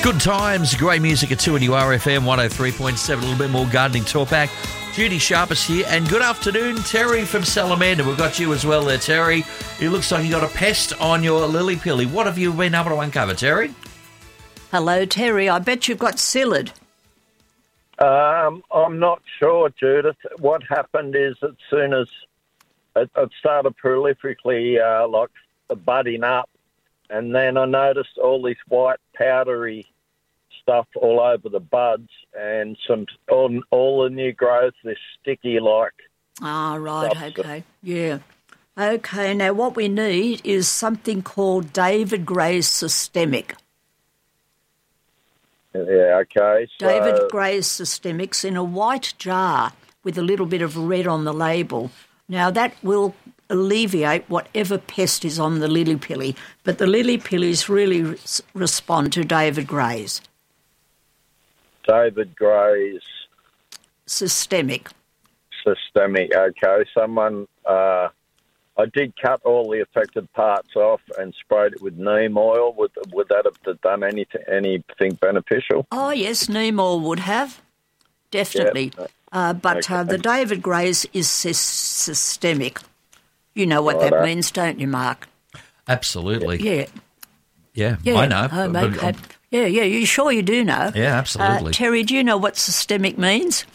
Good times, great music at 2 and URFM 103.7, a little bit more gardening talk back. Judy Sharpus here, and good afternoon, Terry from Salamander. We've got you as well there, Terry. It looks like you got a pest on your lily pilly. What have you been able to uncover, Terry? Hello, Terry. I bet you've got psyllid. I'm not sure, Judith. What happened is as soon as it started prolifically like budding up, and then I noticed all this white powdery stuff all over the buds, and some on all the new growth is sticky like. Ah, right, substance. Okay. Yeah. Okay, now what we need is something called David Gray's Systemic. Yeah, okay. So, David Gray's Systemics in a white jar with a little bit of red on the label. Now that will alleviate whatever pest is on the lily pilly, but the lily pillies really respond to David Gray's. David Gray's Systemic, okay. Someone, I did cut all the affected parts off and sprayed it with neem oil. Would that have done anything beneficial? Oh, yes, neem oil would have, definitely. Yep. But okay. The David Gray's is systemic. You know what that means, don't you, Mark? Absolutely. Yeah, I know. Okay. Yeah, you sure you do know? Yeah, absolutely. Terry, do you know what systemic means?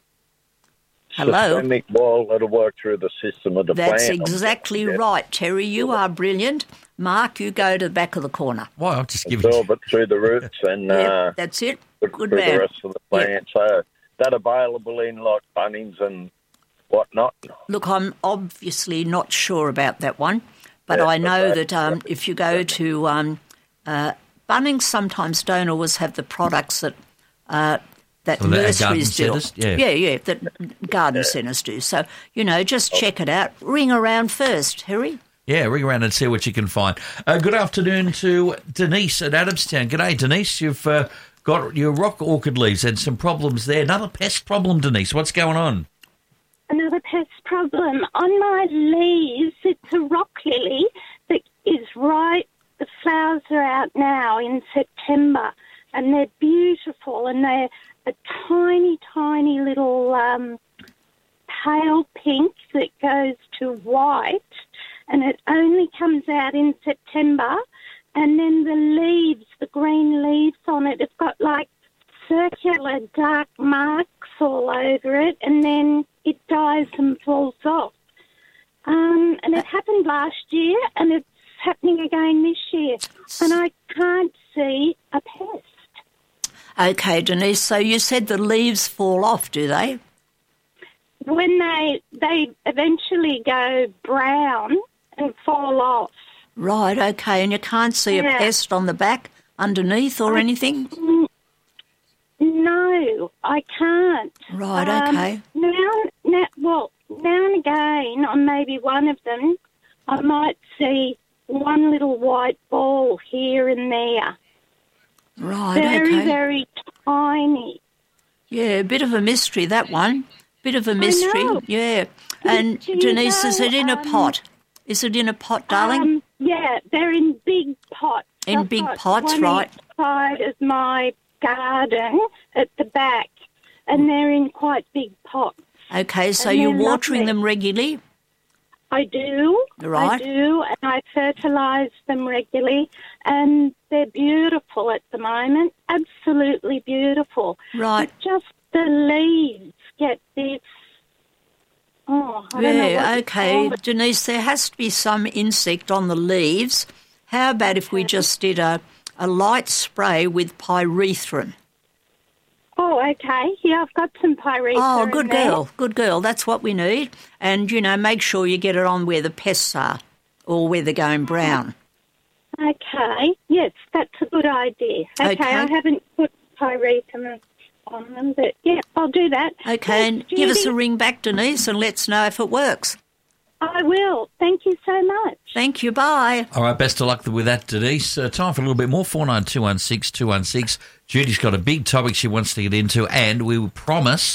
Hello? Systemic, well, it'll work through the system of the plant. That's exactly right, Terry. You are brilliant. Mark, you go to the back of the corner. Well, I'll just give it... Absorb it through the roots and... that's it. Good man. Through the rest of the plant. So that available in like Bunnings and whatnot? Look, I'm obviously not sure about that one, but I know that if you go to... Bunnings sometimes don't always have the products that nurseries do. That garden centres do. So, just check it out. Ring around first, Harry. Yeah, ring around and see what you can find. Good afternoon to Denise at Adamstown. G'day, Denise. You've got your rock orchid leaves and some problems there. Another pest problem, Denise. What's going on? Another pest problem. On my leaves, it's a rock lily that is right. The flowers are out now in September, and they're beautiful, and they're a tiny, tiny little pale pink that goes to white, and it only comes out in September, and then the leaves, the green leaves on it, have got like circular dark marks all over it, and then it dies and falls off. And it happened last year, and it's happening again this year, and I can't see a pest. Okay, Denise, so you said the leaves fall off, do they? When they eventually go brown and fall off. Right, okay, and you can't see a pest on the back, underneath or anything? No, I can't. Right, okay. Now and again, on maybe one of them, I might see one little white ball here and there. Right, very, very tiny. Yeah, a bit of a mystery, that one. Bit of a mystery, I know. Yeah. And Denise, is it in a pot? Is it in a pot, darling? Yeah, they're in big pots. In big pots, right. Each side of my garden at the back, and they're in quite big pots. Okay, so you're watering them regularly? I do. Right. I do, and I fertilise them regularly, and they're beautiful at the moment, absolutely beautiful. Right. But just the leaves get this, I don't know what okay. Denise, there has to be some insect on the leaves. How about if we just did a light spray with pyrethrum? Oh, okay. Yeah, I've got some pyrethrum. Oh, good girl. That's what we need. And, make sure you get it on where the pests are or where they're going brown. Okay. Yes, that's a good idea. Okay. I haven't put pyrethrum on them, but, yeah, I'll do that. Okay, and give us a ring back, Denise, and let's know if it works. I will. Thank you so much. Thank you. Bye. All right, best of luck with that, Denise. Time for a little bit more. 49216216. Judy's got a big topic she wants to get into, and we will promise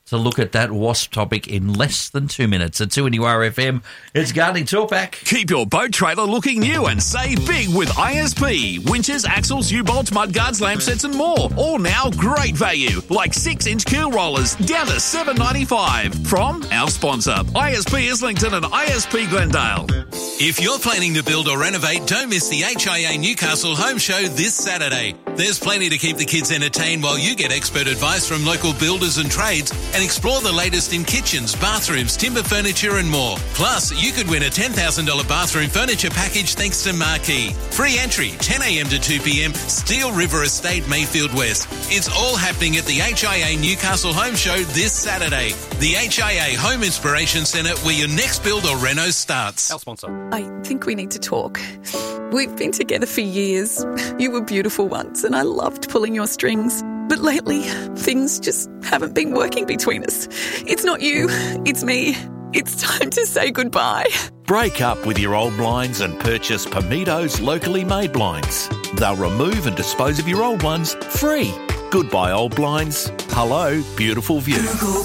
to look at that wasp topic in less than 2 minutes. At 2NURFM, it's Gardening Talkback. Keep your boat trailer looking new and save big with ISP. Winches, axles, U-bolts, mudguards, lamp sets and more. All now great value, like 6-inch keel rollers down to $7.95 from our sponsor, ISP Islington and ISP Glendale. If you're planning to build or renovate, don't miss the HIA Newcastle Home Show this Saturday. There's plenty to keep the kids entertained while you get expert advice from local builders and trades and explore the latest in kitchens, bathrooms, timber furniture and more. Plus, you could win a $10,000 bathroom furniture package thanks to Marquee. Free entry, 10 a.m. to 2 p.m, Steel River Estate, Mayfield West. It's all happening at the HIA Newcastle Home Show this Saturday. The HIA Home Inspiration Centre, where your next build or reno starts. Our sponsor. I think we need to talk. We've been together for years. You were beautiful once and I loved pulling your strings. But lately, things just haven't been working between us. It's not you, it's me. It's time to say goodbye. Break up with your old blinds and purchase Pamido's locally made blinds. They'll remove and dispose of your old ones free. Goodbye old blinds. Hello, beautiful view. Google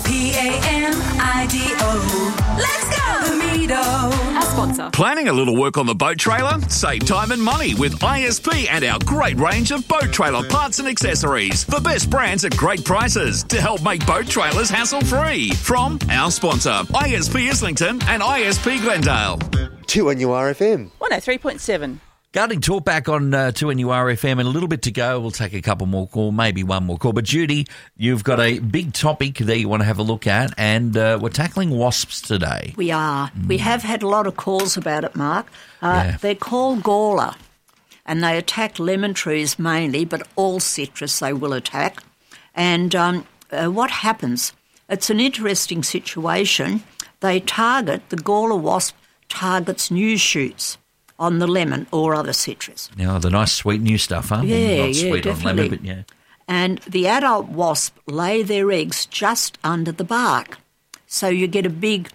PAMIDO. Let's go, Pamido. Our sponsor. Planning a little work on the boat trailer? Save time and money with ISP and our great range of boat trailer parts and accessories. The best brands at great prices to help make boat trailers hassle-free. From our sponsor, ISP Islington and ISP Glendale. 2NURFM. 103.7. Gardening Talkback on 2NURFM, and a little bit to go. We'll take a couple more call, maybe one more call. But Judy, you've got a big topic that you want to have a look at, and we're tackling wasps today. We are. We have had a lot of calls about it, Mark. They're called Gawler, and they attack lemon trees mainly, but all citrus they will attack. And what happens? It's an interesting situation. The Gawler wasp targets new shoots on the lemon or other citrus. Now, the nice sweet new stuff, huh? Yeah, Not sweet definitely. on lemon, but yeah. And the adult wasp lay their eggs just under the bark. So you get a big,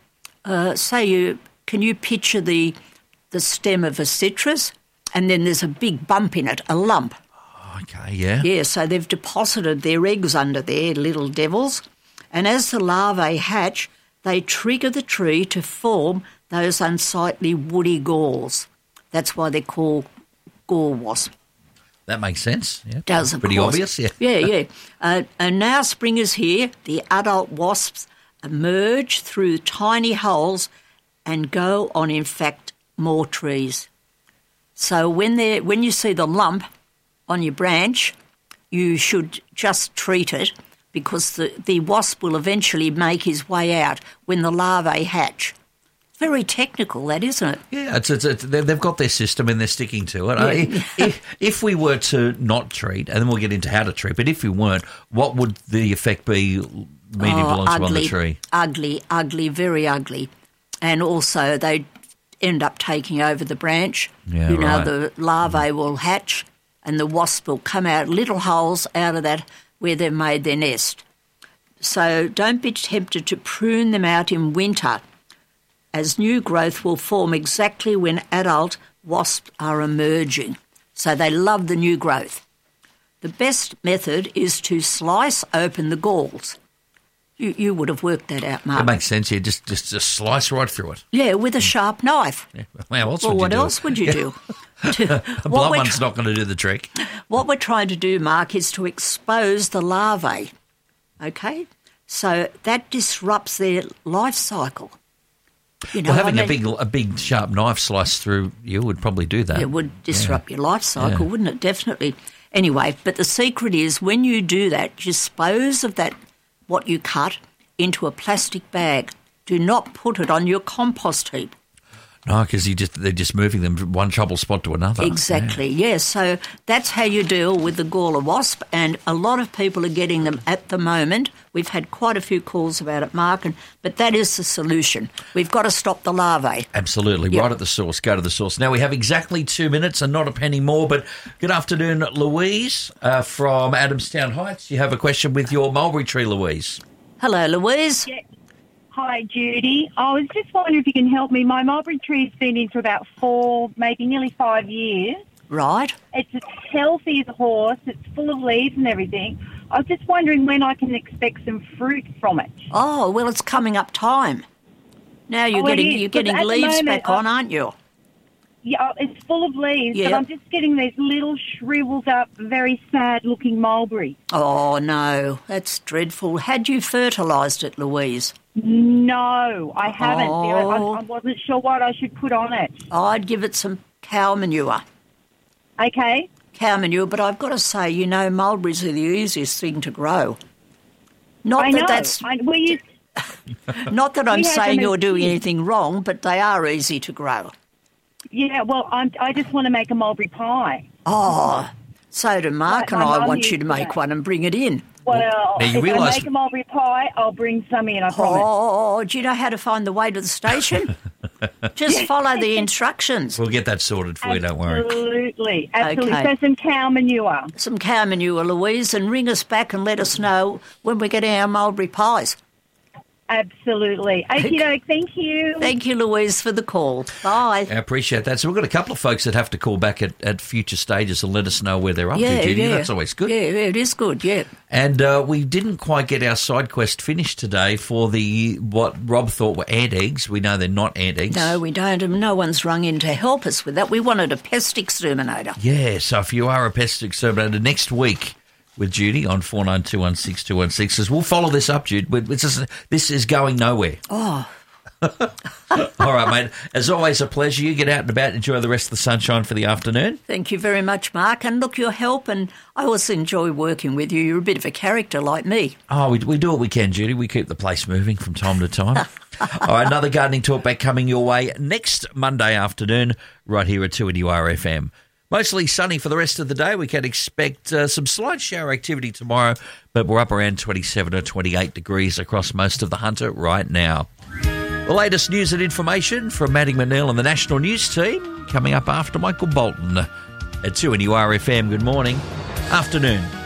can you picture the stem of a citrus? And then there's a big bump in it, a lump. Okay, yeah. Yeah, so they've deposited their eggs under there, little devils. And as the larvae hatch, they trigger the tree to form those unsightly woody galls. That's why they're called gall wasp. That makes sense. Yeah. Does, of Pretty course. obvious, yeah. Yeah. And now spring is here. The adult wasps emerge through tiny holes and go on, in fact, more trees. So when you see the lump on your branch, you should just treat it, because the wasp will eventually make his way out when the larvae hatch. Very technical, that, isn't it? Yeah, they've got their system and they're sticking to it. Yeah. If we were to not treat, and then we'll get into how to treat, but if we weren't, what would the effect be medium to long term on the tree? Ugly, very ugly. And also they end up taking over the branch. Yeah, right. The larvae will hatch and the wasp will come out little holes out of that where they've made their nest. So don't be tempted to prune them out in winter, as new growth will form exactly when adult wasps are emerging. So they love the new growth. The best method is to slice open the galls. You would have worked that out, Mark. It makes sense. Yeah, just slice right through it. Yeah, with a sharp knife. Yeah. Well, what else would you do? A blunt one's not going to do the trick. What we're trying to do, Mark, is to expose the larvae, okay? So that disrupts their life cycle. Having a big sharp knife sliced through you would probably do that. It would disrupt your life cycle, wouldn't it? Definitely. Anyway, but the secret is when you do that, dispose of that, what you cut, into a plastic bag. Do not put it on your compost heap. No, because they're just moving them from one trouble spot to another. Exactly, yes. So that's how you deal with the Gawler wasp, and a lot of people are getting them at the moment. We've had quite a few calls about it, Mark, but that is the solution. We've got to stop the larvae. Absolutely, right at the source. Go to the source. Now, we have exactly 2 minutes and not a penny more, but good afternoon, Louise from Adamstown Heights. You have a question with your mulberry tree, Louise. Hello, Louise. Yeah. Hi, Judy. I was just wondering if you can help me. My mulberry tree's been in for about 4, maybe nearly 5 years. Right. It's as healthy as a horse. It's full of leaves and everything. I was just wondering when I can expect some fruit from it. Oh, well, it's coming up time. Now you're getting leaves back on, aren't you? Yeah, it's full of leaves, Yeah. but I'm just getting these little shriveled up, very sad-looking mulberries. Oh, no, that's dreadful. Had you fertilised it, Louise? No, I haven't. Oh. I wasn't sure what I should put on it. I'd give it some cow manure. Okay. Cow manure, but I've got to say, you know, mulberries are the easiest thing to grow. Not I that know. that's... Not that I'm We had saying them you're as doing kids. anything wrong, but they are easy to grow. Yeah, well, I just want to make a mulberry pie. Oh, so do Mark and My I mum want used you to to make that. one and bring it in. Well, Now, you if realise- I make a mulberry pie, I'll bring some in, I promise. Oh, do you know how to find the way to the station? Just follow the instructions. We'll get that sorted for you, don't worry. Absolutely. Okay. So some cow manure. Some cow manure, Louise, and ring us back and let us know when we're getting our mulberry pies. Absolutely. Okey-doke, thank you. Thank you, Louise, for the call. Bye. I appreciate that. So we've got a couple of folks that have to call back at future stages and let us know where they're up to, Judy. That's always good. Yeah, it is good, yeah. And we didn't quite get our side quest finished today for what Rob thought were ant eggs. We know they're not ant eggs. No, we don't, and no one's rung in to help us with that. We wanted a pest exterminator. Yeah, so if you are a pest exterminator next week with Judy on 49216216, because we'll follow this up, Jude. This is going nowhere. Oh, All right, mate. As always, a pleasure. You get out and about, enjoy the rest of the sunshine for the afternoon. thank you very much, Mark. And look, your help, and I also enjoy working with you. You're a bit of a character like me. Oh, we do what we can, Judy. We keep the place moving from time to time. All right, another gardening talkback coming your way next Monday afternoon right here at 2NURFM. Mostly sunny for the rest of the day. We can expect some slight shower activity tomorrow, but we're up around 27 or 28 degrees across most of the Hunter right now. The latest news and information from Maddie McNeil and the National News team coming up after Michael Bolton at 2NURFM. Good morning. Afternoon.